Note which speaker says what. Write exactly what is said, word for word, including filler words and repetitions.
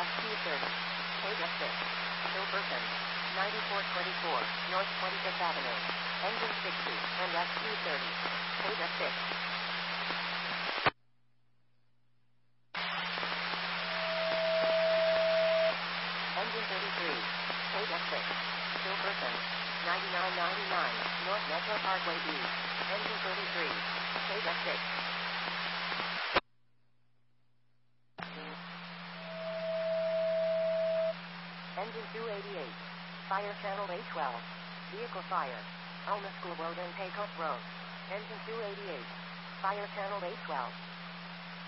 Speaker 1: S Q thirty. Pega six. Silverton. ninety-four twenty-four, North twenty-fifth Avenue. Engine sixty, and S Q thirty. Pega six. Engine thirty-three. Pega six. Silverton. ninety-nine ninety-nine, North Metro Parkway B. Engine thirty-three. Pega six. Engine two eighty-eight. Fire Channel A twelve. Vehicle fire. Elma School Road and Pecos Road. Engine two eighty-eight. Fire Channel A twelve.